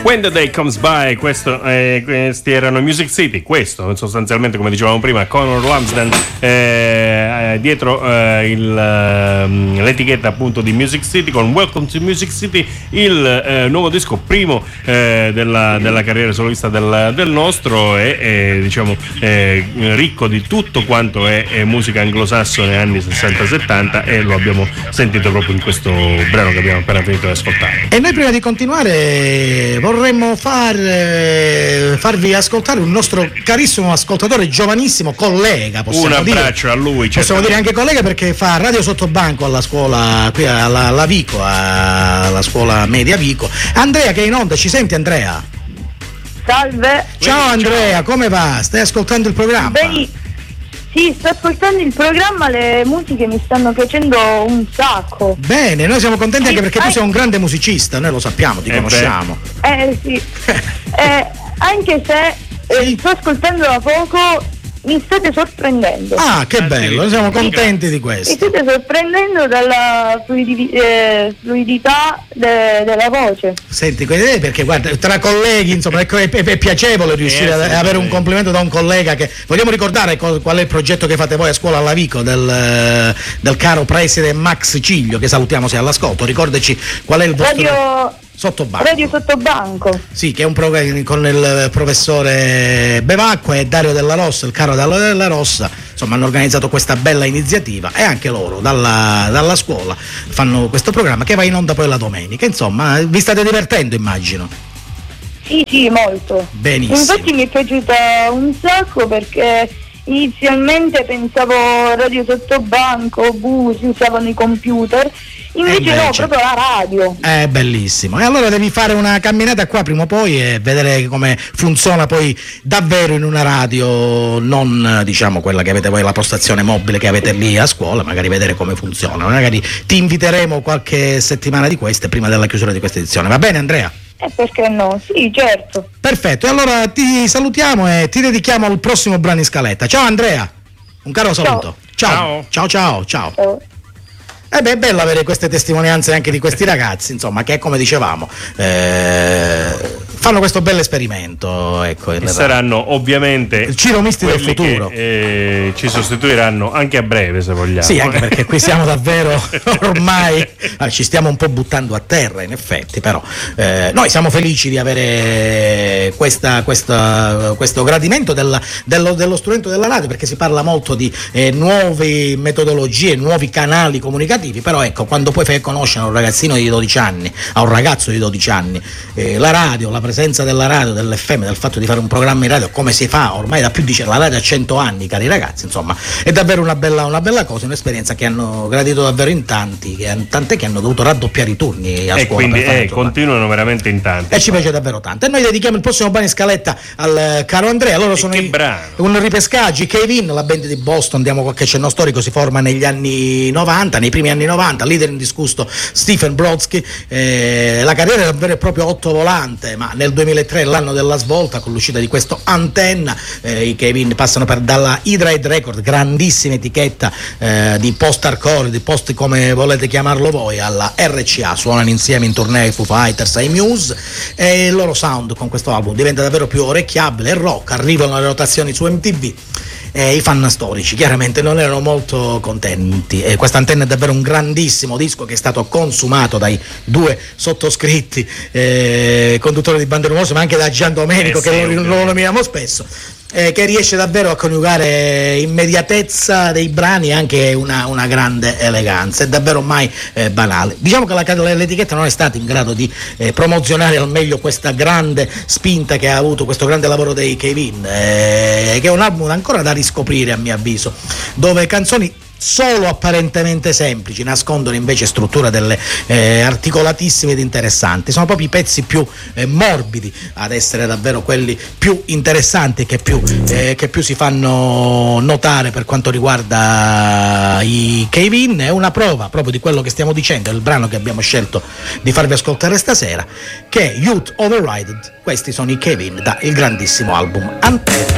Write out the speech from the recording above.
When the Day Comes By, questi erano Music City, questo sostanzialmente, come dicevamo prima, Conor Lumsden, dietro l'etichetta appunto di Music City con Welcome to Music City, il nuovo disco primo della carriera solista del nostro, e diciamo ricco di tutto quanto è musica anglosassone anni 60-70, e lo abbiamo sentito proprio in questo brano che abbiamo appena finito di ascoltare. E noi prima di continuare vorremmo farvi ascoltare un nostro carissimo ascoltatore, giovanissimo collega, un abbraccio a lui, possiamo dire anche collega, perché fa radio sottobanco alla scuola qui alla Vico, alla scuola media Vico. Andrea, che è in onda, ci senti Andrea? Salve. Ciao Andrea, come va? Stai ascoltando il programma? Sì, sto ascoltando il programma, le musiche mi stanno piacendo un sacco. Bene, noi siamo contenti anche perché tu sei un grande musicista, noi lo sappiamo, ti conosciamo. Sì. Anche se sto ascoltando da poco, mi state sorprendendo. Ah, che bello, noi siamo contenti di questo. Mi state sorprendendo dalla fluidità della voce. Senti, perché guarda, tra colleghi, insomma, è piacevole riuscire ad avere un complimento da un collega. Che vogliamo ricordare qual è il progetto che fate voi a scuola alla Vico del caro preside Max Ciglio, che salutiamo se è all'ascolto. Ricordaci qual è il vostro Radio Sottobanco. Sì, che è un programma con il professore Bevacqua e Dario Della Rossa, il caro Dario Della Rossa. Insomma, hanno organizzato questa bella iniziativa, e anche loro dalla scuola fanno questo programma che va in onda poi la domenica. Insomma, vi state divertendo, immagino. Sì, molto. Benissimo. Infatti mi è piaciuta un sacco, perché inizialmente pensavo Radio Sottobanco, si usavano i computer. Invece no, proprio la radio. È bellissimo. E allora devi fare una camminata qua prima o poi e vedere come funziona poi davvero in una radio, non diciamo quella che avete voi, la postazione mobile che avete lì a scuola, magari vedere come funziona. Magari ti inviteremo qualche settimana di queste prima della chiusura di questa edizione. Va bene Andrea? Perché no? Sì, certo. Perfetto, e allora ti salutiamo e ti dedichiamo al prossimo brano in scaletta. Ciao Andrea, un caro saluto. Ciao. È bello avere queste testimonianze anche di questi ragazzi, insomma, che come dicevamo fanno questo bel esperimento, ecco. E saranno ovviamente Ciro Misti del futuro. Ci sostituiranno anche a breve, se vogliamo. Sì, anche perché qui siamo davvero ormai ci stiamo un po' buttando a terra, in effetti, però noi siamo felici di avere questo gradimento dello strumento della radio, perché si parla molto di nuove metodologie, nuovi canali comunicativi. Però ecco, quando poi fai conoscere a un ragazzino di 12 anni, a un ragazzo di 12 anni, la radio, la presenza della radio, dell'FM, del fatto di fare un programma in radio, come si fa ormai da più di la radio a 100 anni, cari ragazzi, insomma, è davvero una bella cosa, un'esperienza che hanno gradito davvero in tanti, tant'è che hanno dovuto raddoppiare i turni a scuola. Quindi continuano veramente in tanti. E ci piace davvero tanto. E noi dedichiamo il prossimo brano in scaletta al caro Andrea. Loro sono un ripescaggio, Kevin, la band di Boston, diamo qualche cenno storico, si forma negli anni 90, nei primi anni 90, leader indiscusso Stephen Brodsky, la carriera era vero e proprio ottovolante, ma nel 2003 è l'anno della svolta con l'uscita di questo Antenna. I Kevin passano dalla Hydra Record, grandissima etichetta di post-hardcore, di post come volete chiamarlo voi, alla RCA, suonano insieme in tournée Foo Fighters, ai Muse, e il loro sound con questo album diventa davvero più orecchiabile e rock, arrivano le rotazioni su MTV. I fan storici chiaramente non erano molto contenti. Questa Antenna è davvero un grandissimo disco che è stato consumato dai due sottoscritti conduttori di Bande Rumorose, ma anche da Gian Domenico, che lo nominiamo spesso, che riesce davvero a coniugare immediatezza dei brani e anche una grande eleganza. È davvero mai banale. Diciamo che l'etichetta non è stata in grado di promozionare al meglio questa grande spinta che ha avuto questo grande lavoro dei Kevin, che è un album ancora da riscoprire, a mio avviso, dove canzoni solo apparentemente semplici nascondono invece strutture delle articolatissime ed interessanti. Sono proprio i pezzi più morbidi ad essere davvero quelli più interessanti, che più si fanno notare per quanto riguarda i Kevin. È una prova proprio di quello che stiamo dicendo, è il brano che abbiamo scelto di farvi ascoltare stasera, che è Youth Overridden. Questi sono i Kevin da il grandissimo album Antenna.